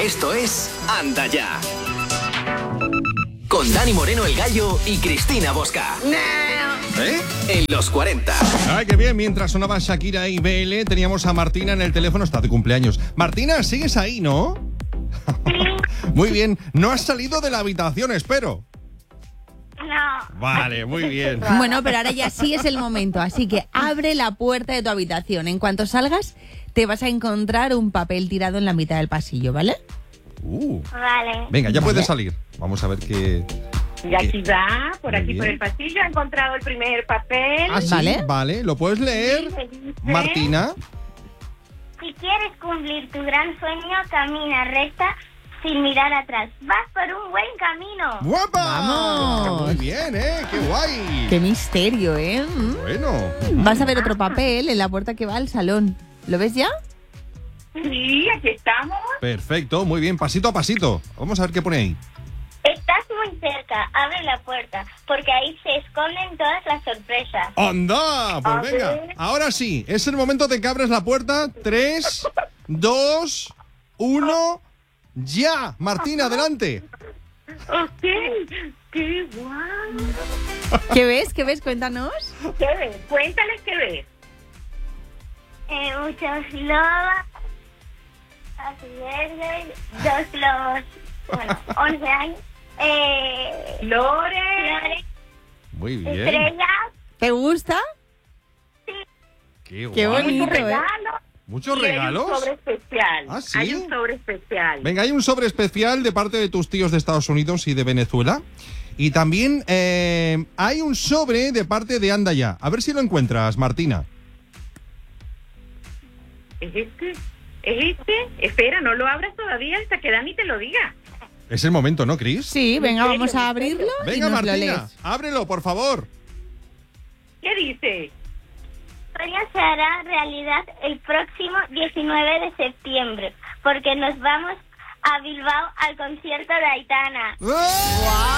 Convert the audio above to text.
Esto es Anda Ya. Con Dani Moreno el Gallo y Cristina Bosca. En los 40. Ay, qué bien. Mientras sonaba Shakira y BL, teníamos a Martina en el teléfono. Está de cumpleaños. Martina, ¿sigues ahí, no? Muy bien. No has salido de la habitación, espero. No. Vale, muy bien. Bueno, pero ahora ya sí es el momento, así que abre la puerta de tu habitación. En cuanto salgas, te vas a encontrar un papel tirado en la mitad del pasillo, ¿vale? Vale. Venga, ya puedes salir. Vamos a ver qué... Y aquí va, por Muy aquí bien. por el pasillo, he encontrado el primer papel. Ah, sí, ¿Vale? vale. ¿Lo puedes leer, Sí, me dice. Martina? Si quieres cumplir tu gran sueño, camina recta sin mirar atrás. Vas por un buen camino. ¡Guapa! ¡Vamos! Muy bien, ¡Qué guay! ¡Qué misterio, ¿eh? Bueno. Vas a ver otro papel en la puerta que va al salón. ¿Lo ves ya? Sí, aquí estamos. Perfecto, muy bien. Pasito a pasito. Vamos a ver qué pone ahí. Estás muy cerca. Abre la puerta, porque ahí se esconden todas las sorpresas. ¡Anda! Pues A venga, ver. ahora sí. Es el momento de que abres la puerta. 3, 2, 1... ¡Ya! Martina, adelante. Ok, qué guay. ¿Qué ves? ¿Qué ves? Cuéntanos. ¿Qué ves? Cuéntales qué ves. Muchos globos, así verdes, 2 globos, bueno, 11 años, Lore. flores, Muy bien. estrellas, ¿Te gusta? Qué Qué guay. bonito. Muchos regalos. ¿Muchos Y regalos? Hay un sobre especial. ¿Ah, sí? Hay un sobre especial. Venga, hay un sobre especial de parte de tus tíos de Estados Unidos y de Venezuela. Y también hay un sobre de parte de Anda Ya. A ver si lo encuentras, Martina. ¿Es este? ¿Es este? Espera, no lo abras todavía hasta que Dani te lo diga. Es el momento, ¿no, Cris? Sí, venga, ¿En serio? vamos a ¿En abrirlo y Venga, nos lo Martina, lees. ábrelo, por favor. ¿Qué dice? sueño se hará realidad el próximo 19 de septiembre, porque nos vamos a Bilbao al concierto de Aitana. ¡Ah!